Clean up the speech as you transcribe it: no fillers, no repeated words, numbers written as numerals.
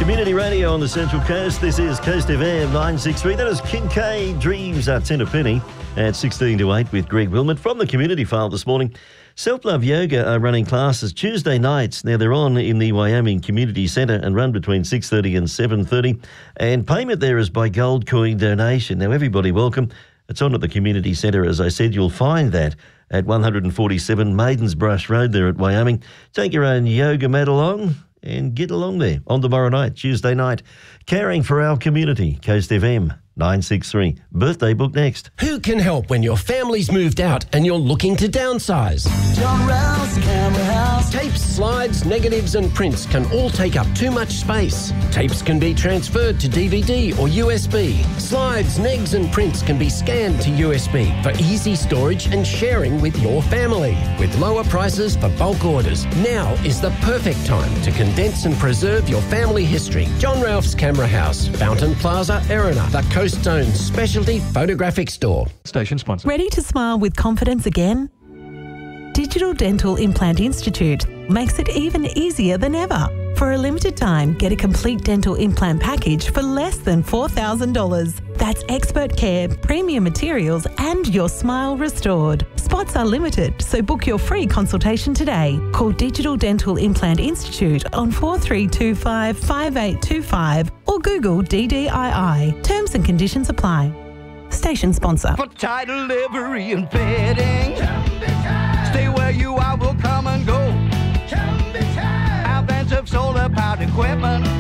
Community radio on the Central Coast. This is Coast FM 963. That is Kincaid Dreams at 10 a penny at 16 to 8 with Greg Wilmot from the Community File this morning. Self-Love Yoga are running classes Tuesday nights. Now, they're on in the Wyoming Community Centre and run between 6:30 and 7:30. And payment there is by gold coin donation. Now, everybody welcome. It's on at the Community Centre. As I said, you'll find that at 147 Maidens Brush Road there at Wyoming. Take your own yoga mat along and get along there on tomorrow night, Tuesday night. Caring for our community, Coast FM 963. Birthday book next. Who can help when your family's moved out and you're looking to downsize? John Ralph's Camera House. Tapes, slides, negatives and prints can all take up too much space. Tapes can be transferred to DVD or USB. Slides, negs and prints can be scanned to USB for easy storage and sharing with your family. With lower prices for bulk orders, now is the perfect time to condense and preserve your family history. John Ralph's Camera House, Fountain Plaza, Erina, the Coast Zone specialty photographic store. Station sponsor. Ready to smile with confidence again? Digital Dental Implant Institute makes it even easier than ever. For a limited time, get a complete dental implant package for less than $4,000. That's expert care, premium materials, and your smile restored. Spots are limited, so book your free consultation today. Call Digital Dental Implant Institute on 4325 5825 or Google DDII. Terms and conditions apply. Station sponsor. For child delivery and bedding. Stay where you are, will come and go. Advance of solar powered equipment.